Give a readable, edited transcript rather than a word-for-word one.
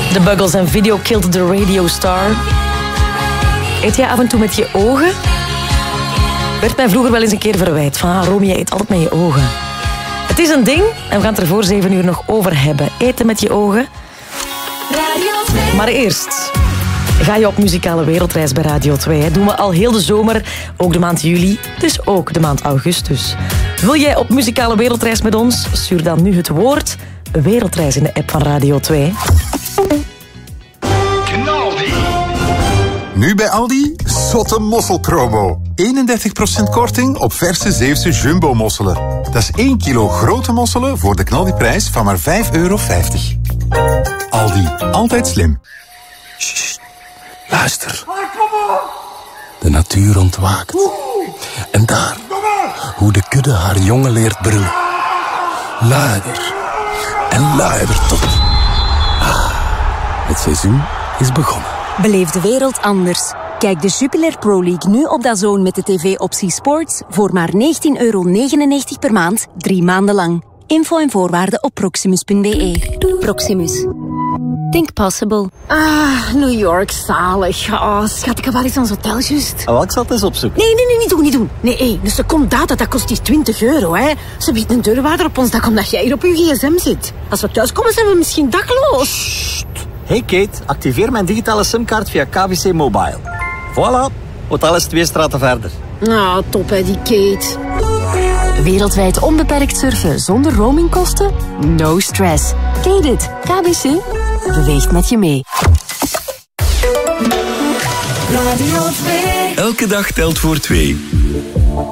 De Buggles en Video Killed the Radio Star. Eet jij af en toe met je ogen? Werd mij vroeger wel eens een keer verwijt. Van, Romy, je eet altijd met je ogen. Het is een ding en we gaan het er voor 7 uur nog over hebben. Eten met je ogen. Maar eerst ga je op muzikale wereldreis bij Radio 2. Dat doen we al heel de zomer, ook de maand juli, dus ook de maand augustus. Wil jij op muzikale wereldreis met ons? Stuur dan nu het woord wereldreis in de app van Radio 2. Nu bij Aldi, zotte mosselpromo. 31% korting op verse Zeeuwse jumbo-mosselen. Dat is 1 kilo grote mosselen voor de knaldiprijs van maar €5,50. Aldi, altijd slim. Sst, luister. De natuur ontwaakt. En daar, hoe de kudde haar jongen leert brullen. Luider en luider tot. Het seizoen is begonnen. Beleef de wereld anders. Kijk de Jupiler Pro League nu op DAZN met de tv-optie Sports voor maar €19,99 per maand, 3 maanden lang. Info en voorwaarden op proximus.be. Proximus. Think possible. New York, zalig. Oh, schat, waar is ons hotel juist? Ik zal het eens opzoeken. Nee, niet doen. Nee, een seconde data, dat kost hier €20, hè. Ze biedt een deurwaarder op ons dak omdat jij hier op je gsm zit. Als we thuiskomen zijn we misschien dakloos. Hey Kate, activeer mijn digitale simkaart via KBC Mobile. Voilà, hotel is 2 straten verder. Nou, top hè, die Kate. Wereldwijd onbeperkt surfen zonder roamingkosten? No stress. Ken je dit? KBC beweegt met je mee. Radio 2. Elke dag telt voor 2.